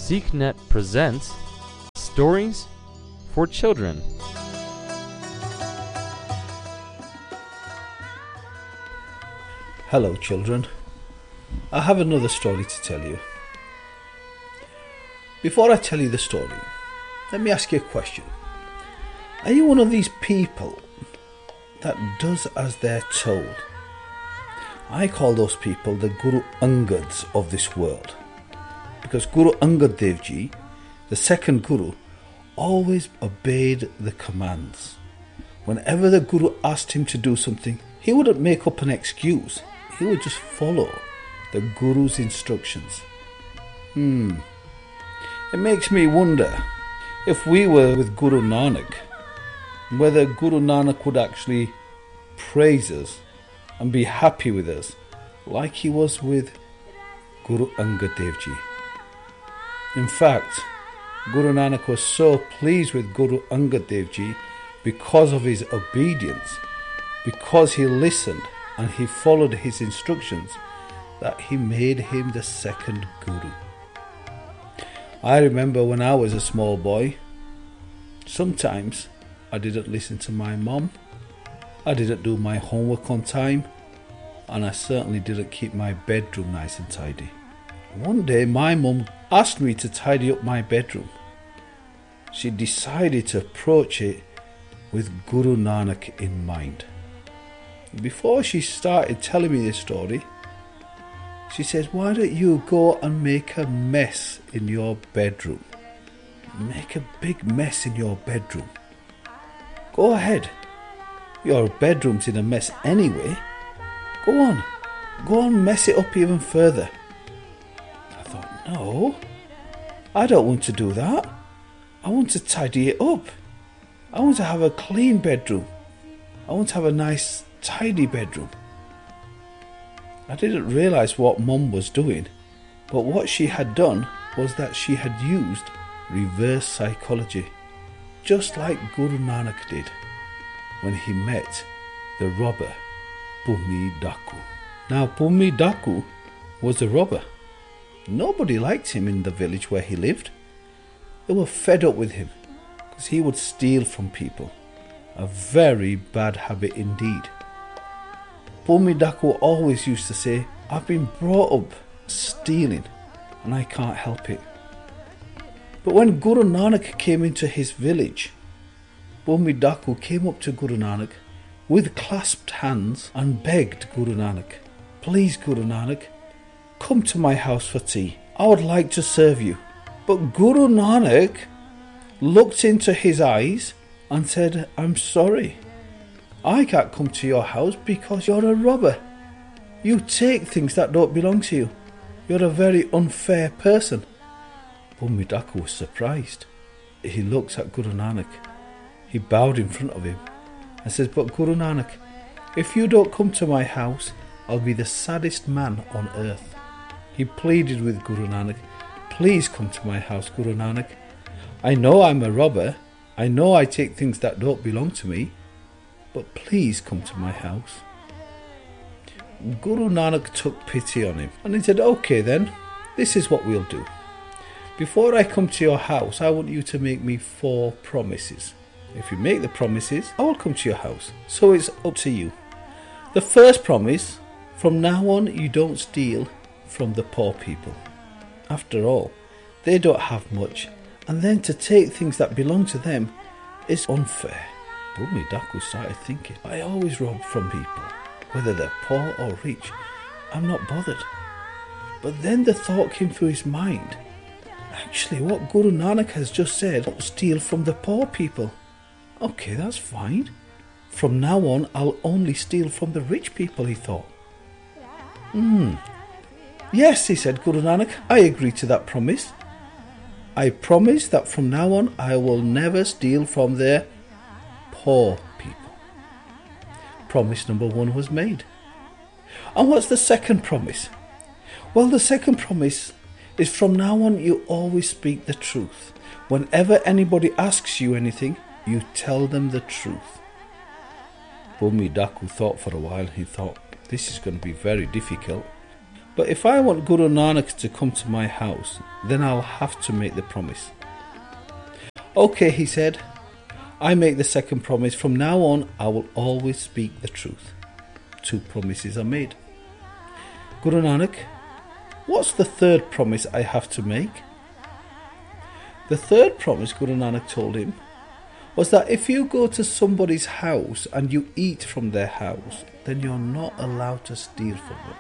SeekNet presents Stories for Children. Hello children, I have another story to tell you. Before I tell you the story, let me ask you a question. Are you one of these people that does as they're told? I call those people the Guru Angads of this world, because Guru Angad Dev Ji, the second Guru, always obeyed the commands. Whenever the Guru asked him to do something, he wouldn't make up an excuse. He would just follow the Guru's instructions. It makes me wonder, if we were with Guru Nanak, whether Guru Nanak would actually praise us and be happy with us like he was with Guru Angad Dev Ji. In fact, Guru Nanak was so pleased with Guru Angad Dev Ji because of his obedience, because he listened and he followed his instructions, that he made him the second Guru. I remember when I was a small boy, sometimes I didn't listen to my mom, I didn't do my homework on time, and I certainly didn't keep my bedroom nice and tidy. One day my mum asked me to tidy up my bedroom. She decided to approach it with Guru Nanak in mind. Before she started telling me this story, she says, "Why don't you go and make a mess in your bedroom? Make a big mess in your bedroom. Go ahead. Your bedroom's in a mess anyway. Go on, mess it up even further." I thought, no, I don't want to do that. I want to tidy it up. I want to have a clean bedroom. I want to have a nice, tidy bedroom. I didn't realise what Mum was doing, but what she had done was that she had used reverse psychology, just like Guru Nanak did when he met the robber Bhumi Daku. Now, Bhumi Daku was a robber. Nobody liked him in the village where he lived. They were fed up with him because he would steal from people. A very bad habit indeed. Bhumi Daku always used to say, "I've been brought up stealing and I can't help it." But when Guru Nanak came into his village, Bhumi Daku came up to Guru Nanak with clasped hands and begged Guru Nanak, "Please Guru Nanak, come to my house for tea. I would like to serve you." But Guru Nanak looked into his eyes and said, "I'm sorry. I can't come to your house because you're a robber. You take things that don't belong to you. You're a very unfair person." Bhumi Daku was surprised. He looked at Guru Nanak. He bowed in front of him and says, "But Guru Nanak, if you don't come to my house, I'll be the saddest man on earth." He pleaded with Guru Nanak, "Please come to my house, Guru Nanak. I know I'm a robber. I know I take things that don't belong to me. But please come to my house." Guru Nanak took pity on him and he said, "Okay then, this is what we'll do. Before I come to your house, I want you to make me 4 promises. If you make the promises, I will come to your house. So it's up to you. The first promise, from now on you don't steal from the poor people. After all, they don't have much, and then to take things that belong to them is unfair." Bhumi Daku started thinking, "I always rob from people, whether they're poor or rich. I'm not bothered." But then the thought came through his mind, actually what Guru Nanak has just said, "Don't steal from the poor people." Okay, that's fine. From now on, I'll only steal from the rich people, he thought. Yes, he said, "Guru Nanak, I agree to that promise. I promise that from now on, I will never steal from the poor people." Promise number 1 was made. And what's the second promise? Well, the second promise is from now on you always speak the truth. Whenever anybody asks you anything, you tell them the truth. Bhumi Daku thought for a while. He thought, this is going to be very difficult. But if I want Guru Nanak to come to my house, then I'll have to make the promise. Okay, he said, I make the second promise. From now on, I will always speak the truth. 2 promises are made. Guru Nanak, what's the third promise I have to make? The third promise, Guru Nanak told him, was that if you go to somebody's house and you eat from their house, then you're not allowed to steal from them.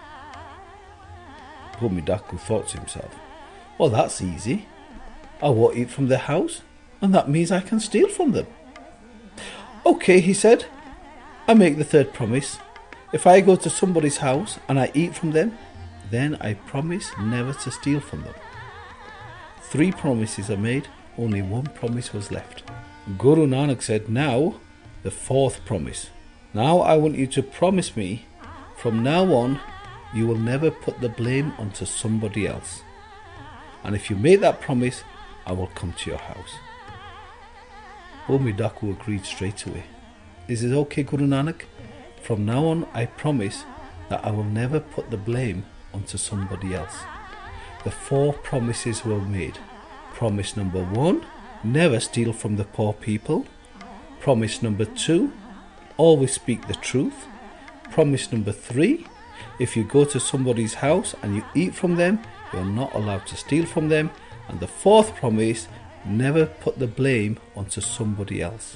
Bhumi Dakku thought to himself, well, that's easy. I won't eat from their house, and that means I can steal from them. Okay, he said, I make the third promise. If I go to somebody's house and I eat from them, then I promise never to steal from them. 3 promises are made, only 1 promise was left. Guru Nanak said, now the 4th promise. Now I want you to promise me, from now on, you will never put the blame onto somebody else. And if you make that promise, I will come to your house. Bhumi Dakku agreed straight away. Is it okay, Guru Nanak? From now on, I promise that I will never put the blame onto somebody else. The 4 promises were made. Promise number 1, never steal from the poor people. Promise number 2, always speak the truth. Promise number 3, if you go to somebody's house and you eat from them, you're not allowed to steal from them. And the 4th promise, never put the blame onto somebody else.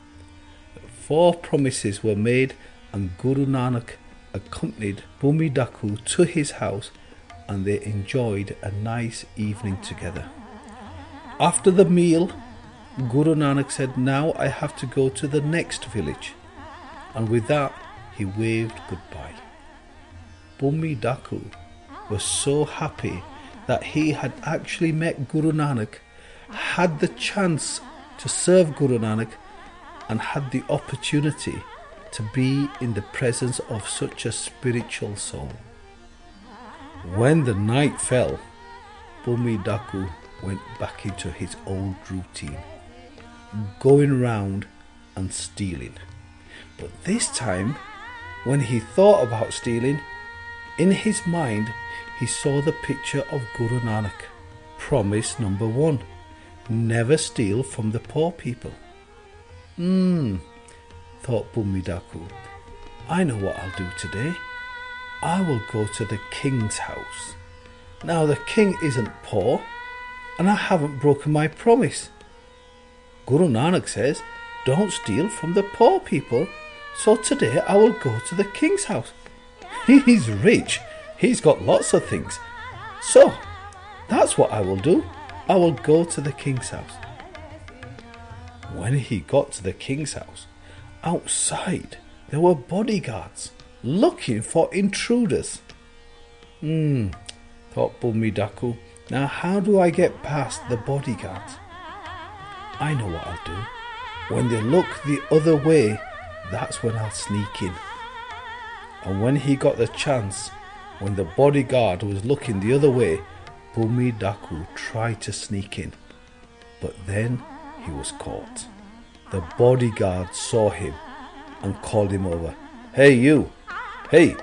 4 promises were made, and Guru Nanak accompanied Bhumi Dakku to his house, and they enjoyed a nice evening together. After the meal, Guru Nanak said, now I have to go to the next village. And with that, he waved goodbye. Bhumi Dakku was so happy that he had actually met Guru Nanak, had the chance to serve Guru Nanak, and had the opportunity to be in the presence of such a spiritual soul. When the night fell, Bhumi Dakku went back into his old routine, going round and stealing. But this time, when he thought about stealing, in his mind he saw the picture of Guru Nanak. Promise number 1, never steal from the poor people. Thought Bhumi Dakku, I know what I'll do today. I will go to the king's house. Now the king isn't poor, and I haven't broken my promise. Guru Nanak says, don't steal from the poor people, so today I will go to the king's house. He's rich, he's got lots of things. So, that's what I will do. I will go to the king's house. When he got to the king's house, outside there were bodyguards looking for intruders. Thought Bhumi Dakku, now how do I get past the bodyguards? I know what I'll do. When they look the other way, that's when I'll sneak in. And when he got the chance, when the bodyguard was looking the other way, Bhumi Dakku tried to sneak in. But then he was caught. The bodyguard saw him and called him over. Hey you! Hey!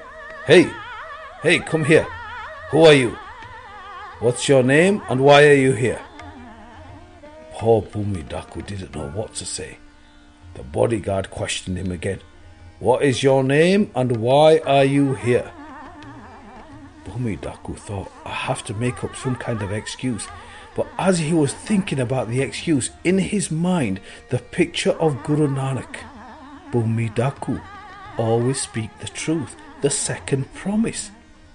Come here! Who are you? What's your name and why are you here? Poor Bhumi Dakku didn't know what to say. The bodyguard questioned him again. What is your name and why are you here? Bhumi Dakku thought, I have to make up some kind of excuse. But as he was thinking about the excuse, in his mind, the picture of Guru Nanak. Bhumi Dakku, always speak the truth, the second promise.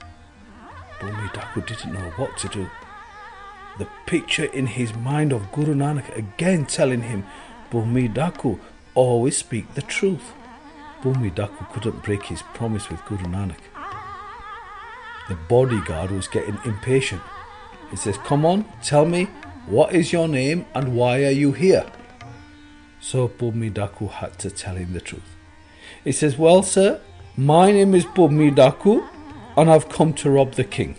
Bhumi Dakku didn't know what to do. The picture in his mind of Guru Nanak again telling him, Bhumi Dakku, always speak the truth. Bhumi Dakku couldn't break his promise with Guru Nanak. The bodyguard was getting impatient. He says, come on, tell me, what is your name and why are you here? So Bhumi Dakku had to tell him the truth. He says, well sir, my name is Bhumi Dakku and I've come to rob the king.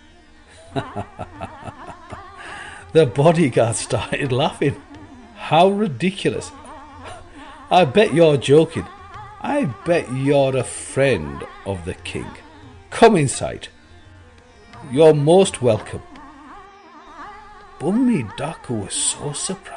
The bodyguard started laughing. How ridiculous. I bet you're joking. I bet you're a friend of the king. Come inside. You're most welcome. Bummi Daka was so surprised.